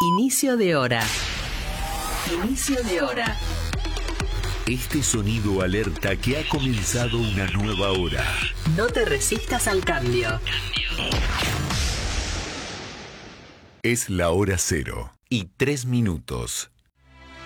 Inicio de hora. Inicio de hora. Este sonido alerta que ha comenzado una nueva hora. No te resistas al cambio. Es la hora 0 y 3 minutos.